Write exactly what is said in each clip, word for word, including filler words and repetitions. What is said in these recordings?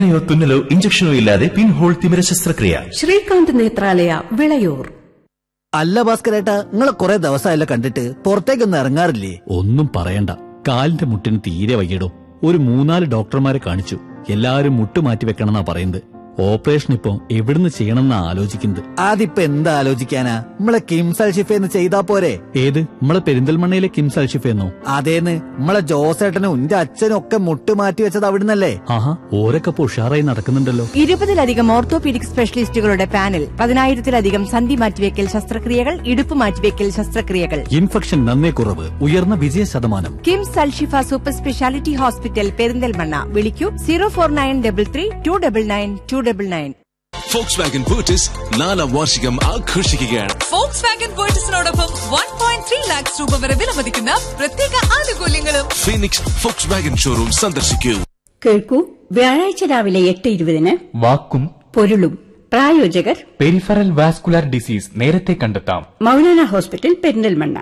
തുന്നലോ ഇഞ്ചക്ഷനോ ഇല്ലാതെ പിൻഹോൾ തിമിര ശസ്ത്രക്രിയ. ശ്രീകാന്ത് നേത്രാലയ, വിളയൂർ. അല്ല ഭാസ്കരേട്ടാ, നിങ്ങളെ കുറെ ദിവസമായല്ലോ കണ്ടിട്ട്, പുറത്തേക്കൊന്നും ഇറങ്ങാറില്ലേ? ഒന്നും പറയണ്ട, കാലിന്റെ മുട്ടിന് തീരെ വയ്യടോ. ഒരു മൂന്നാല് ഡോക്ടർമാരെ കാണിച്ചു, എല്ലാരും മുട്ട് മാറ്റി വെക്കണമെന്നാ പറയുന്നത്. ഓപ്പറേഷൻ ഇപ്പൊ എവിടുന്ന് ചെയ്യണമെന്നാ ആലോചിക്കുന്നത്. അതിപ്പോ എന്താ ആലോചിക്കാനാ, നമ്മളെ കിംസ് അൽഷിഫേന്ന് ചെയ്താ പോരെ? ഏത്, നമ്മളെ പെരിന്തൽമണ്ണയിലെ കിംസ് അൽഷിഫേന്നോ? അതേന്ന്, നമ്മളെ ജോസേട്ടനും എന്റെ അച്ഛനും ഒക്കെ മുട്ട് മാറ്റി വെച്ചത് അവിടുന്നല്ലേ? ആഹാ, ഓരൊക്കെ ഉഷാറായി നടക്കുന്നുണ്ടല്ലോ. ഇരുപതിലധികം ഓർത്തോപീഡിക് സ്പെഷ്യലിസ്റ്റുകളുടെ പാനൽ, പതിനായിരത്തിലധികം സന്ധി മാറ്റിവെക്കൽ ശസ്ത്രക്രിയകൾ, ഇടുപ്പ് മാറ്റിവെക്കൽ ശസ്ത്രക്രിയകൾ. ഇൻഫെക്ഷൻ നന്നേ കുറവ്, ഉയർന്ന വിജയ ശതമാനം. KIMS Alshifa super speciality hospital, Perinthalmanna. വിളിക്കൂ zero four nine double three to double nine to double nine. Volkswagen ബൂട്ടിസ് നാലാം വാർഷികം ആഘോഷിക്കുകയാണ്. Volkswagen ബൂട്ടിസിനോടൊപ്പം one point three lakhs രൂപ വരെ വിലമതിക്കുന്ന പ്രത്യേക ആനുകൂല്യങ്ങളും. ഫീനിക്സ് ഫോക്സ്വാഗൻ ഷോറൂം സന്ദർശിക്കൂ. കേൾക്കൂ, വ്യാഴാഴ്ച രാവിലെ എട്ട് ഇരുപതിന് വാക്കും പൊരുളും. പ്രായോജകർ പെരിഫറൽ വാസ്കുലർ ഡിസീസ് നേരത്തെ കണ്ടെത്താം. Maulana hospital, Perinthalmanna.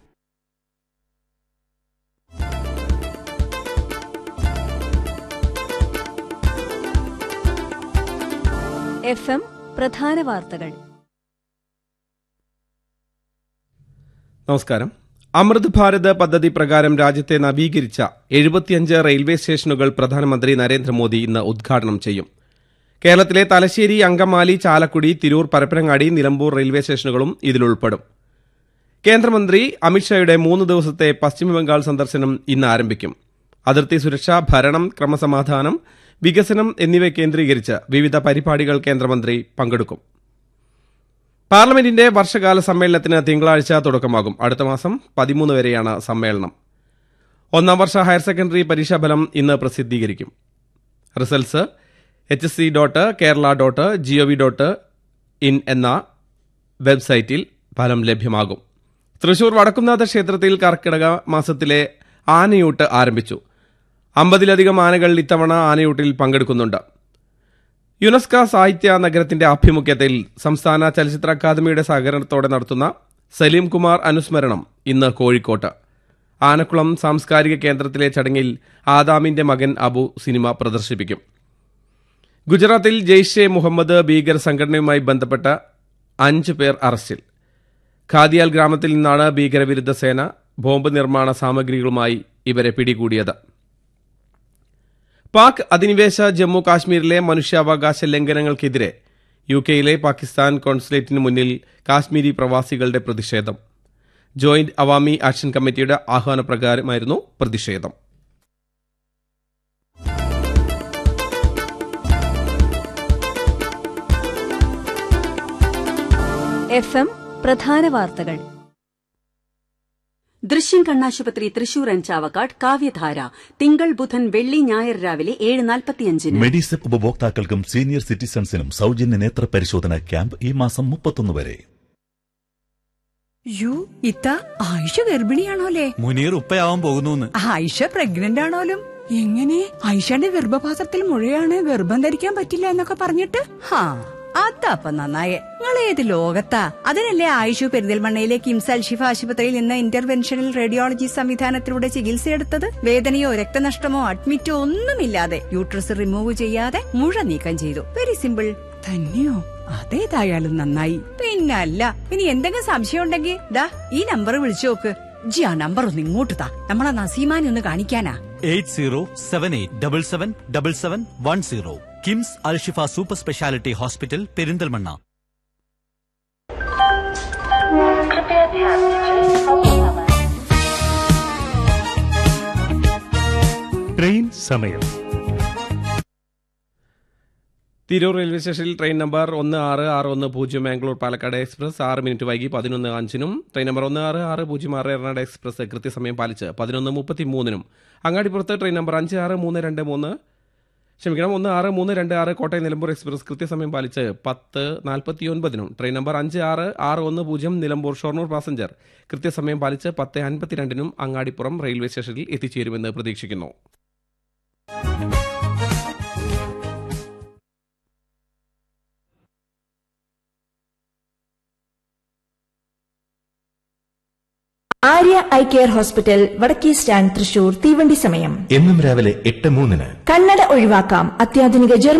F M പ്രധാന വാർത്തകൾ. നമസ്കാരം. അമൃത് ഭാരത് പദ്ധതി പ്രകാരം രാജ്യത്തെ നവീകരിച്ച എഴുപത്തിയഞ്ച് റെയിൽവേ സ്റ്റേഷനുകൾ പ്രധാനമന്ത്രി നരേന്ദ്രമോദി ഇന്ന് ഉദ്ഘാടനം ചെയ്യും. കേരളത്തിലെ തലശ്ശേരി, അങ്കമാലി, ചാലക്കുടി, തിരൂർ, പരപ്പനങ്ങാടി, നിലമ്പൂർ റെയിൽവേ സ്റ്റേഷനുകളും ഇതിലുൾപ്പെടും. കേന്ദ്രമന്ത്രി അമിത്ഷായുടെ മൂന്ന് ദിവസത്തെ പശ്ചിമബംഗാൾ സന്ദർശനം ഇന്ന് ആരംഭിക്കും. അതിർത്തി സുരക്ഷ, ഭരണം, ക്രമസമാധാനം, വികസനം എന്നിവ കേന്ദ്രീകരിച്ച് വിവിധ പരിപാടികൾ കേന്ദ്രമന്ത്രി പങ്കെടുക്കും. പാർലമെന്റിന്റെ വർഷകാല സമ്മേളനത്തിന് തിങ്കളാഴ്ച തുടക്കമാകും. അടുത്ത മാസം പതിമൂന്ന് വരെയാണ് സമ്മേളനം. ഒന്നാം വർഷ ഹയർ സെക്കൻഡറി പരീക്ഷാഫലം ഇന്ന് പ്രസിദ്ധീകരിക്കും. Results H S C dot Kerala dot G O V dot in എന്ന വെബ്സൈറ്റിൽ ഫലം ലഭ്യമാകും. തൃശൂർ വടക്കുംനാഥ ക്ഷേത്രത്തിൽ കർക്കിടക മാസത്തിലെ ആനയൂട്ട് ആരംഭിച്ചു. അമ്പതിലധികം ആനകൾ ഇത്തവണ ആനയൂട്ടിൽ പങ്കെടുക്കുന്നുണ്ട്. യുനെസ്കോ സാഹിത്യ നഗരത്തിന്റെ ആഭിമുഖ്യത്തിൽ സംസ്ഥാന ചലച്ചിത്ര അക്കാദമിയുടെ സഹകരണത്തോടെ നടത്തുന്ന സലീം കുമാർ അനുസ്മരണം ഇന്ന് കോഴിക്കോട്ട് ആനക്കുളം സാംസ്കാരിക കേന്ദ്രത്തിലെ ചടങ്ങിൽ ആദാമിന്റെ മകൻ അബു സിനിമ പ്രദർശിപ്പിക്കും. ഗുജറാത്തിൽ ജെയ്ഷെ മുഹമ്മദ് ഭീകര സംഘടനയുമായി ബന്ധപ്പെട്ട അഞ്ച് പേർ അറസ്റ്റിൽ. ഖാദിയാൽ ഗ്രാമത്തിൽ നിന്നാണ് ഭീകരവിരുദ്ധ സേന ബോംബ് നിർമ്മാണ സാമഗ്രികളുമായി ഇവരെ പിടികൂടിയത്. പാക് അധിനിവേശ ജമ്മു കാശ്മീരിലെ മനുഷ്യാവകാശ ലംഘനങ്ങൾക്കെതിരെ യുകെയിലെ പാകിസ്ഥാൻ കോൺസുലേറ്റിന് മുന്നിൽ കാശ്മീരി പ്രവാസികളുടെ പ്രതിഷേധം. ജോയിന്റ് അവാമി ആക്ഷൻ കമ്മിറ്റിയുടെ ആഹ്വാനപ്രകാരമായിരുന്നു പ്രതിഷേധം. എഫ് എം പ്രധാന വാർത്തകൾ. ദൃശ്യം കണ്ണാശുപത്രി തൃശൂർ ആൻഡ് ചാവക്കാട് കാവ്യധാര തിങ്കൾ, ബുധൻ, വെള്ളി, ഞായർ രാവിലെ ഏഴ് നാൽപ്പത്തിയഞ്ചിന്. മെഡിസെപ്പ് ഉപഭോക്താക്കൾക്കും സീനിയർ സിറ്റിസൺസിനും സൗജന്യ നേത്ര പരിശോധന ക്യാമ്പ് ഈ മാസം മുപ്പത്തൊന്ന് വരെ. യു ഇത്ത ആയിഷ ഗർഭിണിയാണോലേ? മുനീർ ഉപ്പയാവാൻ പോകുന്നു. ആയിഷ പ്രഗ്നന്റ് ആണോലും? എങ്ങനെ? ആയിഷയുടെ ഗർഭപാത്രത്തിൽ മുഴയാണ്, ഗർഭം ധരിക്കാൻ പറ്റില്ല എന്നൊക്കെ പറഞ്ഞിട്ട്. ഹാ, അതപ്പ നന്നായേ. നിങ്ങൾ ഏത് ലോകത്താ? അതിനല്ലേ ആയിഷു പെരിന്തൽമണ്ണയിലെ കിംസ് അൽഷിഫ ആശുപത്രിയിൽ നിന്ന് ഇന്റർവെൻഷണൽ റേഡിയോളജി സംവിധാനത്തിലൂടെ ചികിത്സയെടുത്തത്. വേദനയോ രക്തനഷ്ടമോ അഡ്മിറ്റോ ഒന്നുമില്ലാതെ യൂട്രസ് റിമൂവ് ചെയ്യാതെ മുഴ നീക്കം ചെയ്തു. Very simple. തന്നെയോ? അതേതായാലും നന്നായി. പിന്നല്ല, ഇനി എന്തെങ്കിലും സംശയം ഉണ്ടെങ്കിൽ ദാ ഈ നമ്പർ വിളിച്ചു നോക്ക്. ജി ആ നമ്പർ ഒന്ന് ഇങ്ങോട്ട് താ, നമ്മളെ നസീമാനെ ഒന്ന് കാണിക്കാനാ. Eight zero seven eight double seven double seven one zero. KIMS Alshifa super speciality hospital, Perinthalmanna. Train സമയം. തിരൂർ റെയിൽവേ സ്റ്റേഷനിൽ ട്രെയിൻ നമ്പർ ഒന്ന് ആറ് ആറ് ഒന്ന് പൂജ്യം മാംഗ്ലൂർ പാലക്കാട് എക്സ്പ്രസ് ആറ് മിനിറ്റ് വൈകി പതിനൊന്ന് അഞ്ചിനും, ട്രെയിൻ നമ്പർ ഒന്ന് ആറ് ആറ് പൂജ്യം ആറ് എറണാകുളം എക്സ്പ്രസ് കൃത്യസമയം പാലിച്ച് പതിനൊന്ന് മുപ്പത്തി മൂന്നിനും, അങ്ങാടിപ്പുറത്ത് ട്രെയിൻ നമ്പർ അഞ്ച് ആറ് മൂന്ന് രണ്ട് മൂന്ന് ക്ഷമിക്കണം ഒന്ന് ആറ് മൂന്ന് രണ്ട് ആറ് കോട്ടയം നിലമ്പൂർ എക്സ്പ്രസ് കൃത്യസമയം പാലിച്ച് പത്ത് നാൽപ്പത്തി ഒൻപതിനും, ട്രെയിൻ നമ്പർ അഞ്ച് ആറ് ആറ് ഒന്ന് പൂജ്യം നിലമ്പൂർ ഷൊർണൂർ പാസഞ്ചർ കൃത്യസമയം പാലിച്ച് പത്ത് അൻപത്തിരണ്ടിനും അങ്ങാടിപ്പുറം റെയിൽവേ സ്റ്റേഷനിൽ എത്തിച്ചേരുമെന്ന് പ്രതീക്ഷിക്കുന്നു. ആര്യ ഐ കെയർ ഹോസ്പിറ്റൽ, വടക്കേ സ്റ്റാൻഡ്, തൃശൂർ. തീവണ്ടി സമയം എന്നും രാവിലെ എട്ട് മൂന്നിന്. കണ്ണട ഒഴിവാക്കാം, അത്യാധുനിക ജർമ്മൻ